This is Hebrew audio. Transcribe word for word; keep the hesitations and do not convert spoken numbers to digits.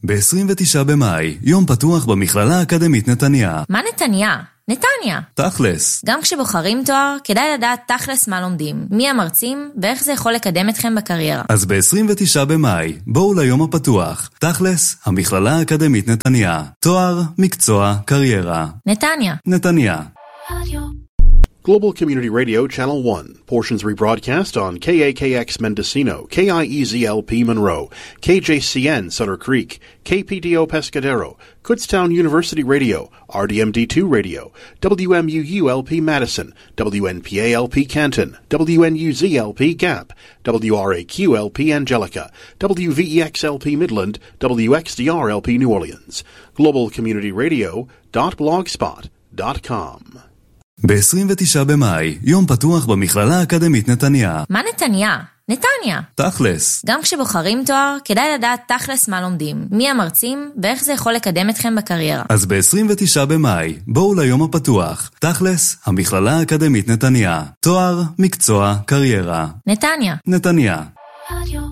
ב-עשרים ותשעה במאי, יום פתוח במכללה האקדמית נתניה. מה נתניה? נתניה. תכלס. גם כשבוחרים תואר, כדאי לדעת תכלס מה לומדים, מי המרצים, ואיך זה יכול לקדם אתכם בקריירה. אז ב-עשרים ותשעה במאי, בואו ליום הפתוח. תכלס, המכללה האקדמית נתניה. תואר, מקצוע, קריירה. נתניה. נתניה. Global Community Radio, Channel one. Portions rebroadcast on K A K X Mendocino, K I E Z L P Monroe, K J C N Sutter Creek, K P D O Pescadero, Kutztown University Radio, R D M D two Radio, W M U U L P Madison, W N P A L P Canton, W N U Z L P Gap, W R A Q L P Angelica, W V E X L P Midland, W X D R L P New Orleans. global community radio dot blogspot dot com. ב-עשרים ותשעה במאי, יום פתוח במכללה האקדמית נתניה. מה נתניה? נתניה. תכלס. גם כשבוחרים תואר, כדאי לדעת תכלס מה לומדים, מי המרצים, ואיך זה יכול לקדם אתכם בקריירה. אז ב-עשרים ותשעה במאי, בואו ליום הפתוח. תכלס, המכללה האקדמית נתניה. תואר, מקצוע, קריירה. נתניה. נתניה.